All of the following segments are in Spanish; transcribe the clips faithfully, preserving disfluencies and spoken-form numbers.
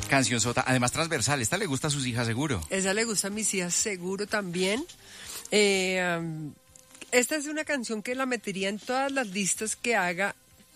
Canción sota, además transversal. Esta le gusta a sus hijas seguro. Esa le gusta a mis hijas seguro también. Eh, um, esta es una canción que la metería en todas las listas que haga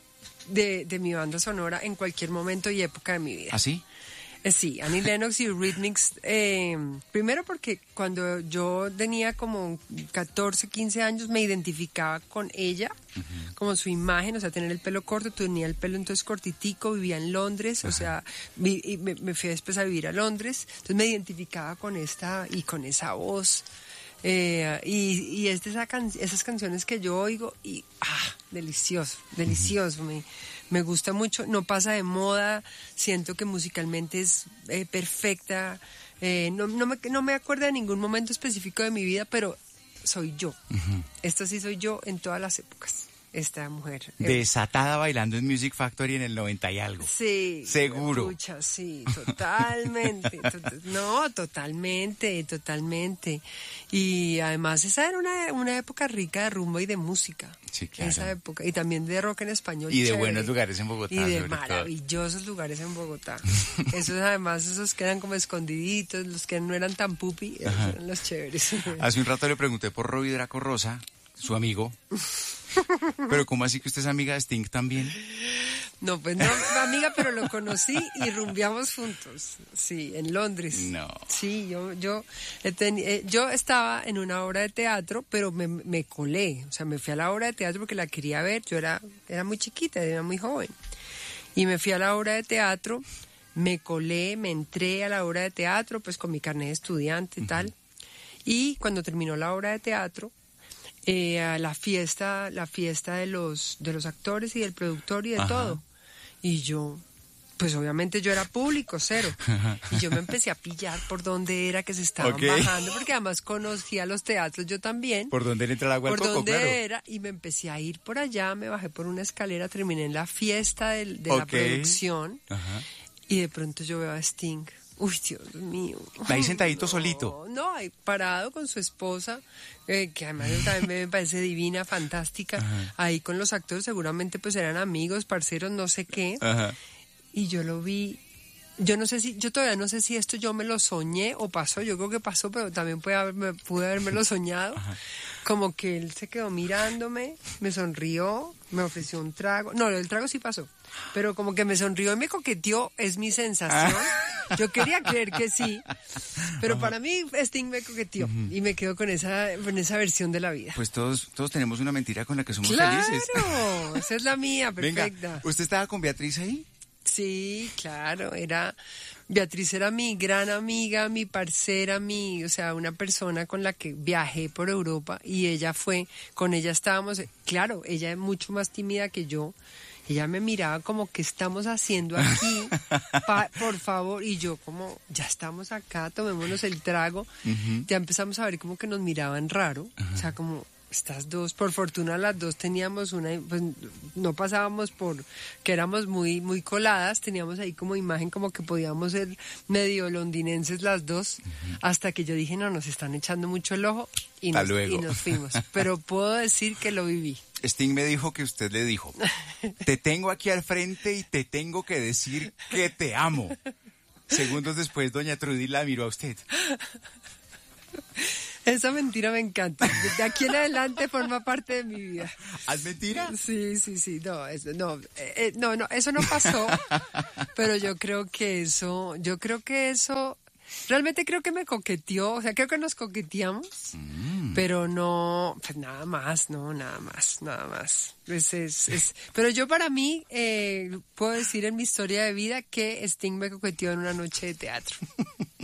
de, de mi banda sonora en cualquier momento y época de mi vida. ¿Ah, sí? Eh, sí, Annie Lennox y Eurythmics, eh, primero porque cuando yo tenía como catorce, quince años me identificaba con ella, uh-huh. como su imagen, o sea, tener el pelo corto, tenía el pelo entonces cortitico, vivía en Londres, uh-huh. o sea, vi, y me, me fui después a vivir a Londres, entonces me identificaba con esta y con esa voz. Eh, y, y es de esa can- esas canciones que yo oigo y ah, delicioso, delicioso, uh-huh. me, me gusta mucho, no pasa de moda, siento que musicalmente es eh, perfecta, eh, no, no, me, no me acuerdo de ningún momento específico de mi vida, pero soy yo, uh-huh. esto sí soy yo en todas las épocas. Esta mujer. Desatada bailando en Music Factory en el noventa y algo. Sí. Seguro. Escucha, sí, totalmente. to- no, totalmente, totalmente. Y además esa era una, una época rica de rumba y de música. Sí, claro. Esa época. Y también de rock en español. Y de chévere. buenos lugares en Bogotá. Y de sobre maravillosos todo. lugares en Bogotá. Esos además, esos que eran como escondiditos, los que no eran tan pupi, esos eran los chéveres. Hace un rato le pregunté por Robbie Draco Rosa, su amigo. Pero ¿cómo así que usted es amiga de Sting también? No, pues no, amiga, pero lo conocí y rumbeamos juntos, sí, en Londres. No. Sí, yo yo ten, eh, yo estaba en una obra de teatro, pero me, me colé, o sea, me fui a la obra de teatro porque la quería ver, yo era, era muy chiquita, era muy joven. Y me fui a la obra de teatro, me colé, me entré a la obra de teatro, pues con mi carnet de estudiante y uh-huh. tal. Y cuando terminó la obra de teatro, Eh, a la fiesta, la fiesta de los de los actores y del productor y de Ajá. todo. Y yo, pues obviamente yo era público, cero. Y yo me empecé a pillar por dónde era que se estaban okay. bajando, porque además conocía los teatros yo también. Por dónde entra el agua al coco, Por dónde claro. era, y me empecé a ir por allá, me bajé por una escalera, terminé en la fiesta de, de okay. la producción. Ajá. Y de pronto yo veo a Sting. Uy, Dios mío. Ahí sentadito no, solito. No, ahí parado con su esposa, eh, que además también me parece divina, fantástica. Ajá. Ahí con los actores, seguramente pues eran amigos, parceros, no sé qué. Ajá. Y yo lo vi, yo no sé si, yo todavía no sé si esto yo me lo soñé o pasó, yo creo que pasó, pero también pude, haberme, pude habérmelo soñado. Ajá. Como que él se quedó mirándome, me sonrió, me ofreció un trago. No, el trago sí pasó, pero como que me sonrió y me coqueteó, es mi sensación. Ah. Yo quería creer que sí, pero Ajá. para mí Sting me coqueteó uh-huh. y me quedo con esa, con esa versión de la vida. Pues todos, todos tenemos una mentira con la que somos claro, felices. Claro, esa es la mía, perfecta. Venga, ¿usted estaba con Beatriz ahí? Sí, claro, era... Beatriz era mi gran amiga, mi parcera, mi, o sea, una persona con la que viajé por Europa y ella fue, con ella estábamos, claro, ella es mucho más tímida que yo, ella me miraba como, ¿qué estamos haciendo aquí? Pa, por favor, y yo como, ya estamos acá, tomémonos el trago, uh-huh. ya empezamos a ver como que nos miraban raro, uh-huh. o sea, como... Estas dos, por fortuna las dos teníamos una, pues no pasábamos por que éramos muy muy coladas, teníamos ahí como imagen como que podíamos ser medio londinenses las dos, uh-huh. hasta que yo dije, no, nos están echando mucho el ojo y nos, y nos fuimos. Pero puedo decir que lo viví. Sting me dijo que usted le dijo, te tengo aquí al frente y te tengo que decir que te amo. Segundos después, doña Trudy la miró a usted. Esa mentira me encanta. De aquí en adelante forma parte de mi vida. ¿Es mentira? Sí, sí, sí. No, eso, no, eh, eh, no, no, eso no pasó. Pero yo creo que eso, yo creo que eso, realmente creo que me coqueteó. O sea, creo que nos coqueteamos, mm. pero no, pues nada más, no, nada más, nada más. Es, es, es, pero yo para mí eh, puedo decir en mi historia de vida que Sting me coqueteó en una noche de teatro.